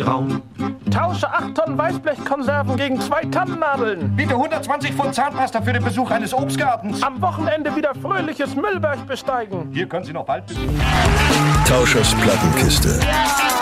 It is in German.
Traum. Tausche 8 Tonnen Weißblechkonserven gegen 2 Tannennadeln. Biete 120 Pfund Zahnpasta für den Besuch eines Obstgartens. Am Wochenende wieder fröhliches Müllberg besteigen. Hier können Sie noch bald. Tauschers Plattenkiste.